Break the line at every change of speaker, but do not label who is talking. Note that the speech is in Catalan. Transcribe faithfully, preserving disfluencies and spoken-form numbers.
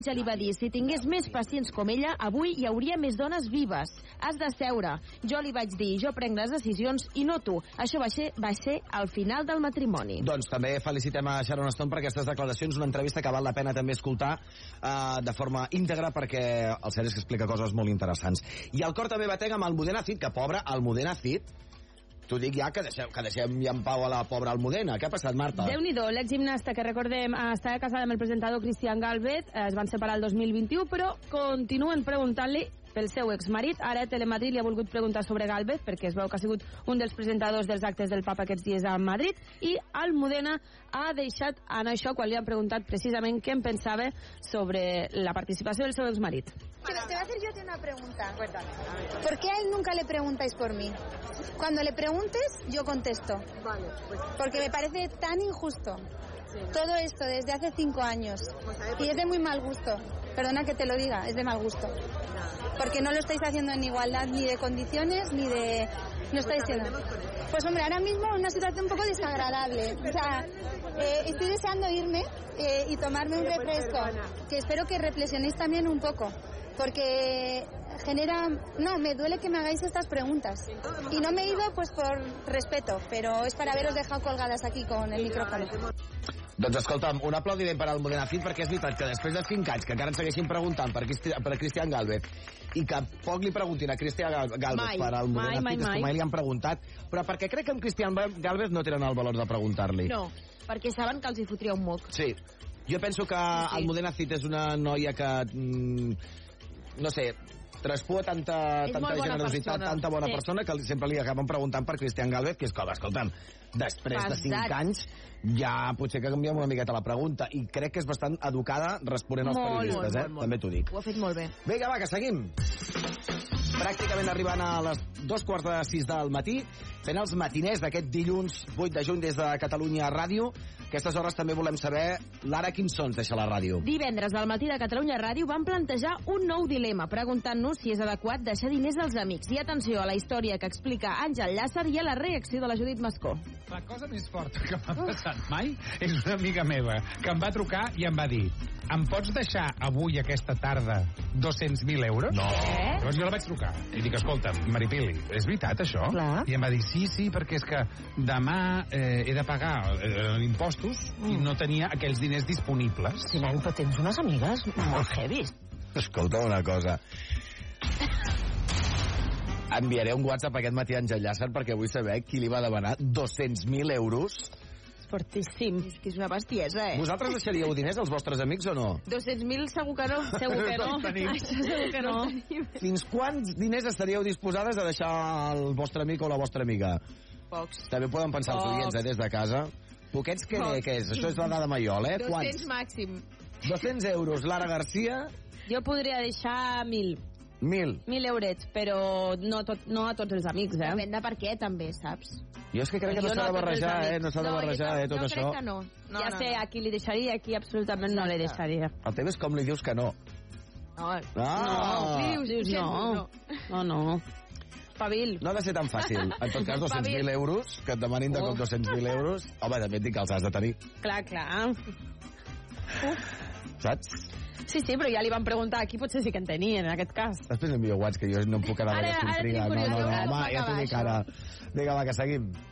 Ja li va dir, si tingués més pacients com ella, avui hi hauria més dones vives. Has de seure. Jo li vaig dir, jo prenc les decisions i no tu. Això va ser, va ser al final del matrimoni.
Doncs també felicitem a Sharon Stone per aquestes declaracions, una entrevista que val la pena també escoltar uh, de forma íntegra perquè el cert és que explica coses molt interessants. I el cor també batega amb Almudena Cid, que pobre Almudena Cid, t'ho dic ja, que deixem, que deixem ja en pau a la pobra Almudena. Què ha passat, Marta?
Déu-n'hi-do, l'exgimnasta que recordem estava casada amb el presentador Cristian Galvez, es van separar el dos mil vint-i-u, però continuen preguntant-li pel seu exmarit. Ara Telemadrid li ha volgut preguntar sobre Galvez, perquè es veu que ha sigut un dels presentadors dels actes del Papa aquests dies a Madrid, i Almudena ha deixat anar això quan li han preguntat precisament què en pensava sobre la participació del seu exmarit.
Te voy a hacer yo una pregunta. ¿Por qué a él nunca le preguntáis por mí? Cuando le preguntes, yo contesto.
Vale, pues...
Porque me parece tan injusto. Sí. Todo esto desde hace cinco años. Pues a ver, y es de muy mal gusto. Perdona que te lo diga, es de mal gusto. No. Porque no lo estáis haciendo en igualdad ni de condiciones ni de... No estáis siendo... Pues hombre, ahora mismo una situación un poco desagradable. O sea, eh, estoy deseando irme eh, y tomarme un refresco. Que espero que reflexionéis también un poco. Porque genera... No, me duele que me hagáis estas preguntas. Y no me he ido pues por respeto, pero es para haberos dejado colgadas aquí con el micrófono.
Doncs escolta'm, un aplaudiment per al Almudena Cid, perquè és veritat que després de cinc anys que encara ens segueixin preguntant per, Cristi per Cristian Galvez i que poc li preguntin a Cristian Galvez
mai,
per al Almudena
mai,
Cid, mai, mai. mai li han preguntat, però perquè crec que amb Cristian Galvez no tenen el valor de preguntar-li.
No, perquè saben que els hi fotria un moc.
Sí, jo penso que sí, sí. Almudena Cid és una noia que... Mm, no sé... traspua tanta, tanta generositat, persona. tanta bona sí. persona, que sempre li acaben preguntant per Cristian Galvez, que és com, escolta'm, després Passat. de cinc anys, ja potser que canviem una miqueta la pregunta, i crec que és bastant educada responent als molt, periodistes, molt, eh? Molt, també t'ho dic.
Ho ha fet molt bé.
Vinga, va, que seguim. Pràcticament arribant a les dos quarts de sis del matí, fent els matiners d'aquest dilluns vuit de juny des de Catalunya Ràdio. Aquestes hores també volem saber l'ara quins sons deixa la ràdio.
Divendres al matí de Catalunya Ràdio van plantejar un nou dilema, preguntant-nos si és adequat deixar diners als amics. I atenció a la història que explica Àngel Llàcer i a la reacció de la Judit Mascó.
La cosa més forta que m'ha passat mai és una amiga meva que em va trucar i em va dir: em pots deixar avui, aquesta tarda, dos-cents mil euros?
No.
Eh?
Llavors jo la vaig trucar i dic: escolta'm, Maripili, és veritat això?
Clar.
I em va dir: sí, sí, perquè és que demà eh, he de pagar eh, impostos mm. i no tenia aquells diners disponibles.
Sí, nen, però tens unes amigues molt heavies.
Escolta una cosa. Enviaré un WhatsApp aquest matí a Àngel Llàcer perquè vull saber qui li va demanar dos-cents mil euros.
Fortíssim. És que és una bestiesa, eh?
Vosaltres deixaríeu diners als vostres amics o no?
dos-cents mil segur que no. Segur que no. Això segur que no.
Fins quants diners estaríeu disposades a deixar al vostre amic o la vostra amiga?
Pocs.
També poden pensar Pocs. els oients, eh, des de casa. Poquets, què, què és? Això és la dada Maiol, eh?
dos-cents màxim.
dos-cents euros. Lara Garcia?
Jo podria deixar mil.
Mil.
Mil eurets, però no, tot, no a tots els amics, eh? Depèn de per què, també, saps?
Jo és que crec que no s'ha de barrejar, eh? No s'ha de barrejar, eh, tot
això.
això.
Jo crec que no. no ja no, sé no. a qui li deixaria i a qui absolutament no li deixaria.
El tema és com li dius que no.
No,
ah.
no. Dius, dius no. No, no. Pavil.
No ha de ser tan fàcil. En tot cas, dos-cents mil euros, que et demanin de cop dos-cents mil euros, home, també et dic que els has de tenir.
Clar, clar.
Saps?
Sí, sí, però ja li van preguntar aquí, potser sí que en tenien, en aquest cas.
Després envio WhatsApp, que jo no em puc quedar
ara,
de la intriga. No, no, no, home, ja t'ho dic ara. Vinga, va, que seguim.